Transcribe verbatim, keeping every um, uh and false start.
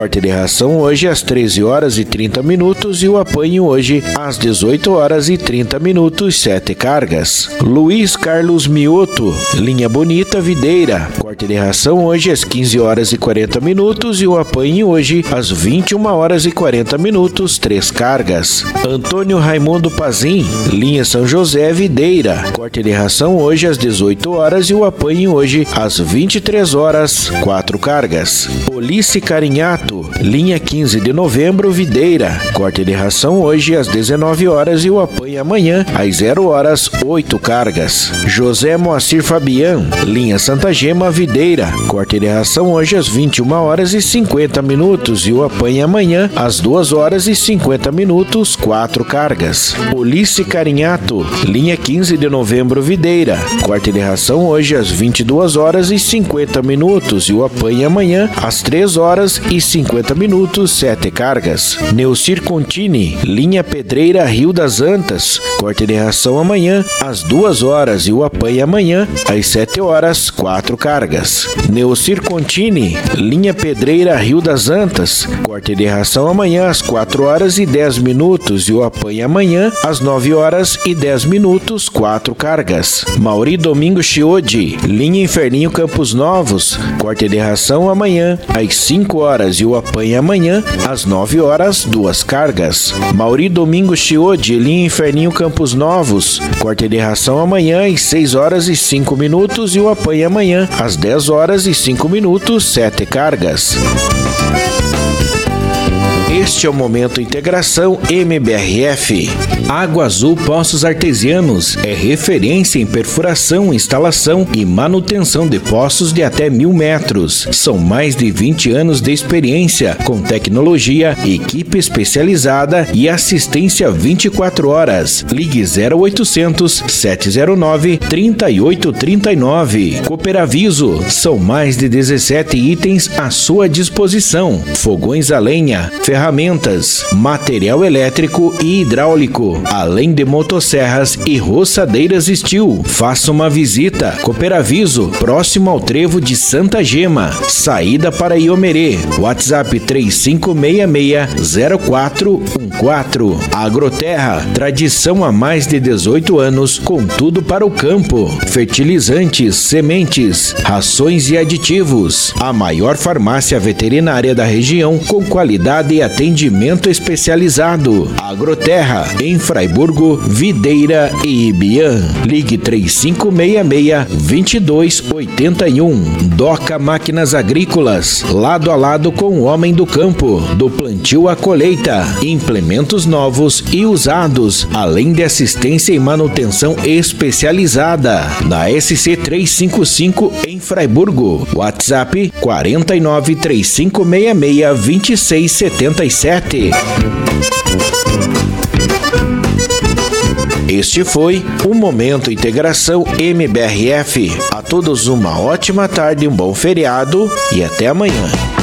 Corte de ração hoje às treze horas e trinta minutos e o apanho hoje às dezoito horas e trinta minutos, sete cargas. Luiz Carlos Mioto, linha bonita, videira. Corte de ração hoje às quinze horas e quarenta minutos e o apanho hoje às vinte e uma horas e quarenta minutos, três cargas. Antônio Raimundo Pazim, linha São José, videira. Corte de ração hoje às dezoito horas e o apanho hoje às vinte e três horas, quatro cargas. Police Carinhato, linha quinze de novembro, videira. Corte de ração hoje às dezenove horas e o apanho amanhã às zero horas, oito cargas. José Moacir Fabian, linha Santa Gema, videira. Corte de ração hoje às vinte e uma horas e cinquenta minutos e o apanho amanhã às duas horas e cinquenta minutos, quatro cargas. Police Carinhato, linha quinze de novembro, videira. Corte de ração hoje às vinte e duas horas e cinquenta minutos e o apanho amanhã às três horas e cinquenta minutos, sete cargas. Neucir Contini, linha Pedreira Rio das Antas. Corte de ração amanhã às duas horas e o apanho amanhã às sete horas, quatro cargas. Neucir Contini, linha Pedreira Rio das Antas. Corte de ração amanhã às quatro horas e dez minutos e o apanho amanhã às nove horas e dez minutos, quatro cargas. Mauri Domingo Chiodi, linha Inferninho Campos Novos. Corte de ração amanhã às cinco horas e o apanho amanhã às nove horas, duas cargas. Mauri Domingo Chiodi, linha Inferninho Campos Novos. Corte de ração amanhã às seis horas e cinco minutos e o apanho amanhã às dez horas e cinco minutos, sete cargas. Este é o Momento Integração M B R F. Água Azul Poços Artesianos é referência em perfuração, instalação e manutenção de poços de até mil metros. São mais de vinte anos de experiência, com tecnologia, equipe especializada e assistência vinte e quatro horas. Ligue zero oitocentos, sete zero nove, trinta e oito trinta e nove. Cooperaviso, são mais de dezessete itens à sua disposição. Fogões a lenha, ferramentas, material elétrico e hidráulico, além de motosserras e roçadeiras Steel. Faça uma visita. Cooperaviso, próximo ao trevo de Santa Gema, saída para Iomerê. WhatsApp três cinco seis seis, zero quatro um quatro. Agroterra, tradição há mais de dezoito anos, com tudo para o campo. Fertilizantes, sementes, rações e aditivos. A maior farmácia veterinária da região, com qualidade e atendimento especializado. Agroterra, em Fraiburgo, Videira e Ibiã. Ligue três cinco seis seis, dois dois oito um. Doca Máquinas Agrícolas, lado a lado com o homem do campo, do plantio à colheita. Implementos novos e usados, além de assistência e manutenção especializada. Na S C trezentos e cinquenta e cinco, em Fraiburgo. WhatsApp quatro nove três cinco seis seis, dois seis sete sete. Este foi o Momento Integração M B R F. A todos uma ótima tarde, um bom feriado e até amanhã.